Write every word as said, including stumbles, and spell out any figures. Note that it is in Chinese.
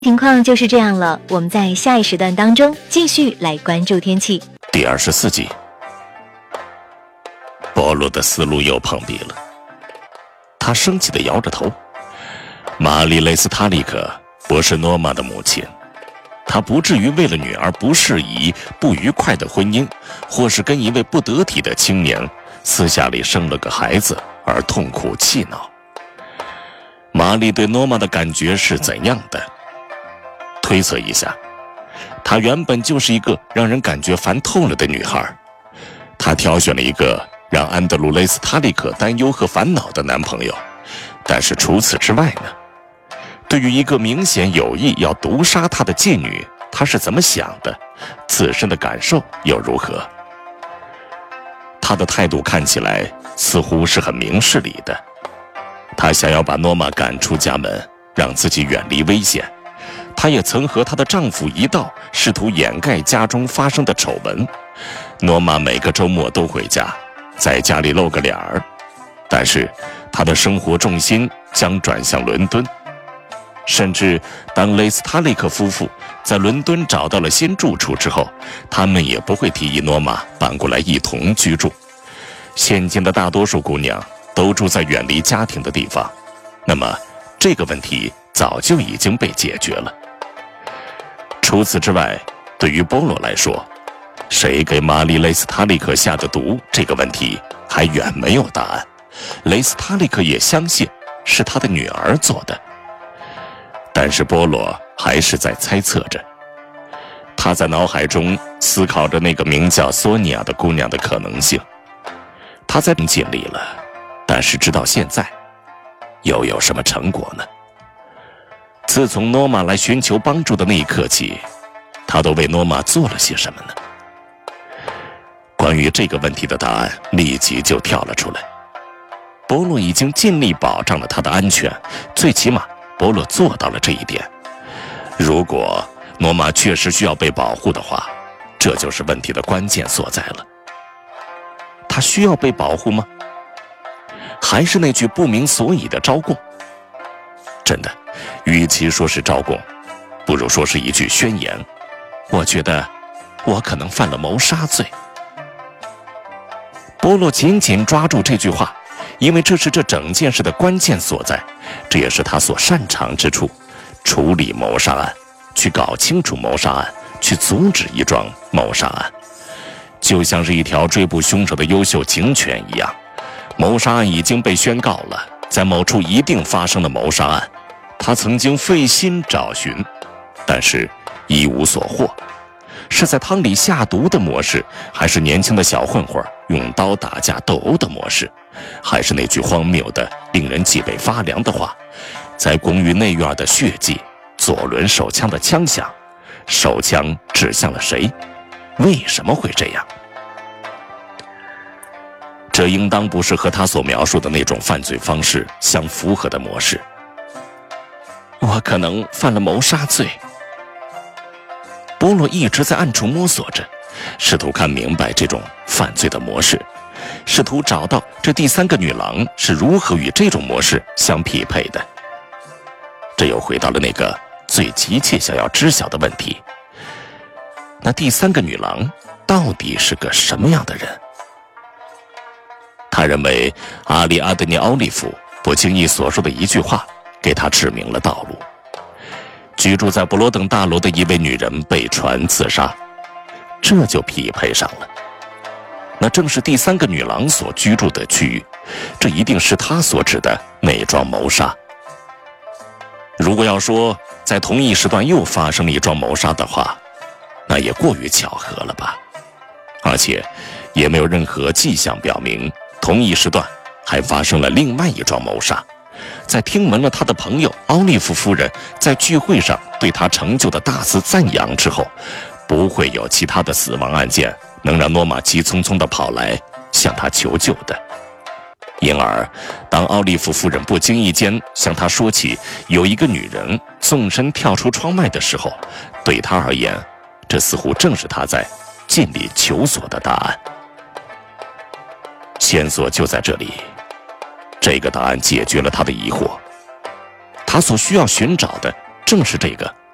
情况就是这样了，我们在下一时段当中继续来关注天气。 第二十四集，波罗的思路又碰壁了。他生气地摇着头。玛丽雷斯塔利克不是诺玛的母亲，她不至于为了女儿不适宜、不愉快的婚姻，或是跟一位不得体的青年私下里生了个孩子而痛苦气恼。玛丽对诺玛的感觉是怎样的？推测一下，她原本就是一个让人感觉烦透了的女孩。她挑选了一个让安德鲁雷斯塔利克担忧和烦恼的男朋友，但是除此之外呢？对于一个明显有意要毒杀她的妓女，她是怎么想的？自身的感受又如何？她的态度看起来似乎是很明事理的。她想要把诺玛赶出家门，让自己远离危险。她也曾和她的丈夫一道，试图掩盖家中发生的丑闻。诺玛每个周末都回家，在家里露个脸儿，但是她的生活重心将转向伦敦。甚至当雷斯塔利克夫妇在伦敦找到了新住处之后，他们也不会提议诺玛搬过来一同居住。现今的大多数姑娘都住在远离家庭的地方，那么这个问题早就已经被解决了。除此之外，对于波罗来说，谁给玛丽雷斯塔利克下的毒这个问题还远没有答案。雷斯塔利克也相信是他的女儿做的，但是波罗还是在猜测着。他在脑海中思考着那个名叫索尼娅的姑娘的可能性。他在尽力了，但是直到现在又有什么成果呢？自从诺玛来寻求帮助的那一刻起，他都为诺玛做了些什么呢？关于这个问题的答案立即就跳了出来。波洛已经尽力保障了他的安全，最起码波洛做到了这一点。如果诺玛确实需要被保护的话，这就是问题的关键所在了。他需要被保护吗？还是那句不明所以的招供？真的，与其说是招供，不如说是一句宣言。我觉得我可能犯了谋杀罪。波洛紧紧抓住这句话，因为这是这整件事的关键所在，这也是他所擅长之处。处理谋杀案，去搞清楚谋杀案，去阻止一桩谋杀案，就像是一条追捕凶手的优秀警犬一样。谋杀案已经被宣告了，在某处一定发生了谋杀案。他曾经费心找寻，但是一无所获。是在汤里下毒的模式，还是年轻的小混混用刀打架斗殴的模式，还是那句荒谬的令人脊背发凉的话，在公寓内院的血迹，左轮手枪的枪响，手枪指向了谁？为什么会这样？这应当不是和他所描述的那种犯罪方式相符合的模式。我可能犯了谋杀罪。波洛一直在暗处摸索着，试图看明白这种犯罪的模式，试图找到这第三个女郎是如何与这种模式相匹配的。这又回到了那个最急切想要知晓的问题：那第三个女郎到底是个什么样的人？他认为阿里阿德尼奥利夫不经意所说的一句话给他指明了道路。居住在布罗登大楼的一位女人被传自杀，这就匹配上了。那正是第三个女郎所居住的区域，这一定是她所指的那桩谋杀。如果要说在同一时段又发生了一桩谋杀的话，那也过于巧合了吧。而且也没有任何迹象表明同一时段还发生了另外一桩谋杀。在听闻了他的朋友奥利弗夫人在聚会上对他成就的大肆赞扬之后，不会有其他的死亡案件能让诺玛急匆匆地跑来向他求救的。因而当奥利弗夫人不经意间向他说起有一个女人纵身跳出窗外的时候，对他而言，这似乎正是他在尽力求索的答案。线索就在这里，这个答案解决了他的疑惑。他所需要寻找的正是这个